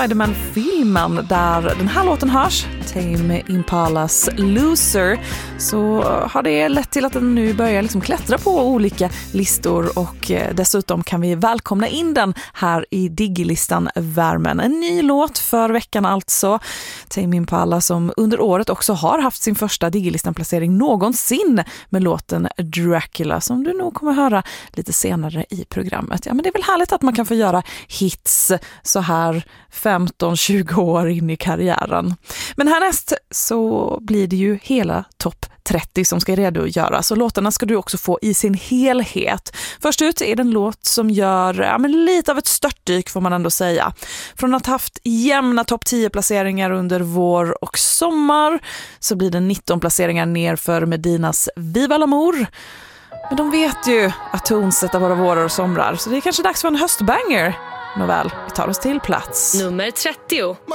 Spider-Man-filmen där den här låten hörs, Tame Impalas Loser, så har det lett till att den nu börjar liksom klättra på olika listor och dessutom kan vi välkomna in den här i Diggilistan-värmen. En ny låt för veckan alltså. Tame Impala som under året också har haft sin första Diggilistan-placering någonsin med låten Dracula som du nog kommer höra lite senare i programmet. Ja, men det är väl härligt att man kan få göra hits så här 15-20 år in i karriären. Men härnäst så blir det ju hela topp 30 som ska redogöras och låtarna ska du också få i sin helhet. Först ut är det en låt som gör lite av ett störtdyk får man ändå säga. Från att ha haft jämna topp 10-placeringar under vår och sommar så blir det 19 placeringar ner för Medinas Viva l'Amour. Men de vet ju att tonsätta våra vårar och somrar så det är kanske dags för en höstbanger. Nåväl, vi tar oss till plats. Nummer 30.